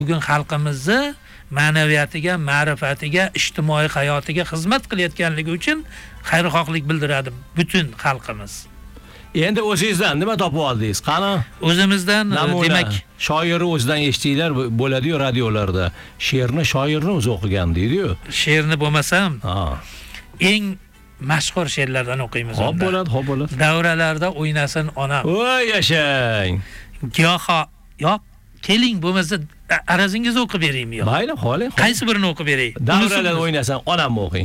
bugun xalqimizni ma'naviyatiga, ma'rifatiga, ijtimoiy hayotiga xizmat qilayotganligi uchun xayrixohlik bildiradi butun xalqimiz. Endi o'zingizdan nima topib oldingiz? Qani? O'zimizdan demak, shoirni o'zidan eshitinglar bo'ladi-yu radiolarda. She'rni shoirni o'zi o'qigan deydi-yu. She'rni bo'lmasam, Ha. eng mashhur she'rlardan o'qiymiz. Xo'p bo'ladi, xo'p bo'ladi. Davralarda o'ynasin onam. Voy yashang. Giyoho, yo'q, keling bo'lmasa arazingizni o'qib beraymi yo'q? Mayli, xo'ling. Qaysi birini o'qib beray? Davralarda o'ynasan onam o'qing.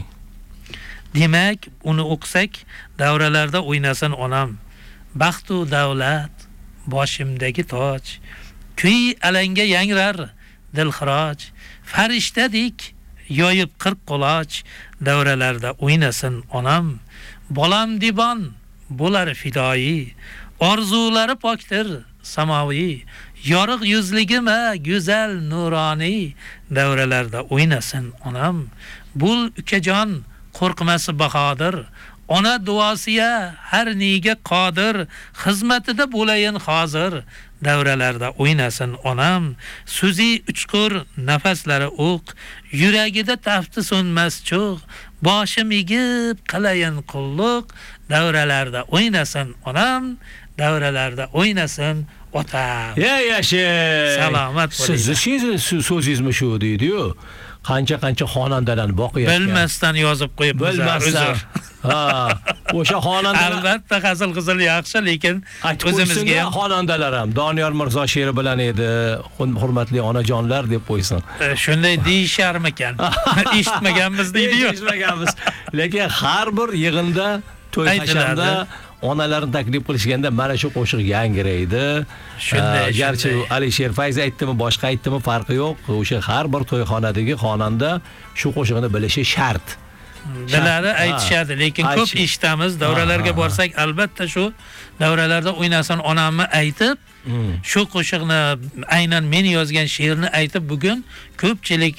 Demak, uni o'qisak, davralarda o'ynasin onam. Baxt u davlat, boshimdagi toj, kuy alanga yangrar, dilxiroj, farishtadek yoyib qirq quloch, davralarda o'ynasin onam. Bolam dibon bo'lar fidoyi, orzulari pokdir, samoviy, yorug' yuzligima go'zal nuroniy, davralarda o'ynasin onam. Bul ukajon qo'rqmasi bahodir, ona duosiya har nega qodir, xizmatida bo'layin hozir, davralarda o'ynasin onam. So'zi uchqur, nafaslari o'q, yuragida tafti so'nmas cho'g', boshim egib qilayin qulluq, davralarda o'ynasin onam, davralarda o'ynasin otam. Yashay. Salomat bo'ling. Sizni so'zingizmi shu deydi-yu. Qancha xonandalarni boqyapti. Bilmasdan yozib qo'yibmiz. Bilmasdan. Ha, o'sha xonandalar albatta qizil yaxshi, lekin o'zimizga ham xonandalar ham Doniyor Mirzo she'ri bilan edi. Hurmatli onajonlar deb qo'ysin. Shunday deyisharmikan? Eshitmaganmiz deydi-yu. Eshitmaganmiz. Lekin har bir yig'inda, to'y hashamda onalarni taklif qilishganda mana shu qo'shiq yangiraydi. Shunday. Garchi Alisher Fayz aytdimi, boshqa aytdimi farqi yo'q. O'sha har bir to'yxonadagi xonanda shu qo'shiqni bilishi shart. Biladi, aytishadi, lekin ko'p eshitamiz. Davralarga borsak, albatta shu davralarda o'ynasin onamni aytib, shu qo'shiqni aynan men yozgan she'rni aytib bugun ko'pchilik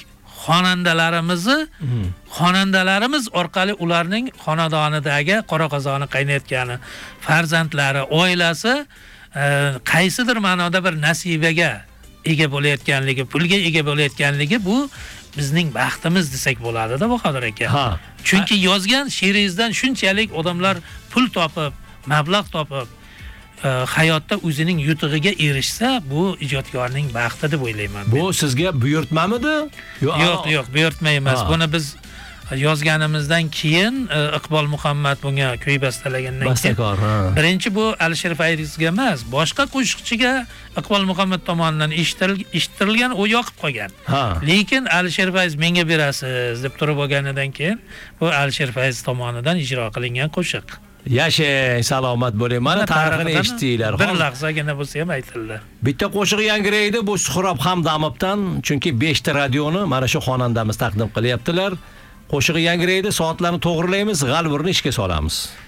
xonandalarimiz orqali ularning xonadonidagi qora qozoni qaynayotgani, farzandlari, oilasi qaysidir ma'noda bir nasibaga ega bo'layotganligi, pulga ega bo'layotganligi bu bizning baxtimiz desak bo'ladi-da, Bahodir aka. Chunki yozgan she'ringizdan shunchalik odamlar pul topib, mablag' topib, hayotda o'zining yutug'iga erishsa, bu ijodkorning baxti deb o'ylayman. Bu sizga buyurtmamidi? Yo'q, buyurtma emas. Buni biz yozganimizdan keyin Iqbol Muhammad bunga kuy bastalagandan keyin. Birinchi bu Alisher Fayzga emas, boshqa qo'shiqchiga Iqbol Muhammad tomonidan eshittirilgan, u yoqib qolgan. Lekin Alisher Fayz menga berasiz deb turib olganidan keyin bu Alisher Fayz tomonidan ijro qilingan qo'shiq. Yashang, salomat bo'ling. Mana tarixini eshitdinglar. Bir lahzagina bo'lsa ham aytildi. Bitta qo'shiq yangiraydi, bu Suhrob Hamdamovdan, chunki 5 ta radioni mana shu xonandamiz taqdim qilyaptilar. Qo'shig'i yangiraydi, soatlarni to'g'rilaymiz, g'alvirni ishga solamiz.